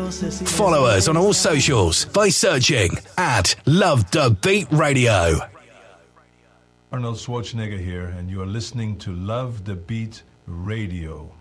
Follow us on all socials by searching at Love the Beat Radio. Arnold Schwarzenegger here, and you are listening to Love the Beat Radio.